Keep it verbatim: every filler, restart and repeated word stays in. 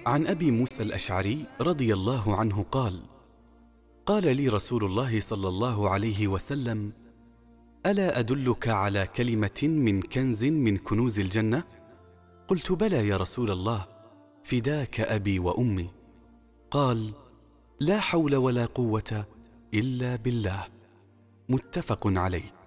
عن أبي موسى الأشعري رضي الله عنه قال: قال لي رسول الله صلى الله عليه وسلم: ألا أدلك على كلمة من كنز من كنوز الجنة؟ قلت: بلى يا رسول الله، فداك أبي وأمي. قال: لا حول ولا قوة إلا بالله. متفق عليه.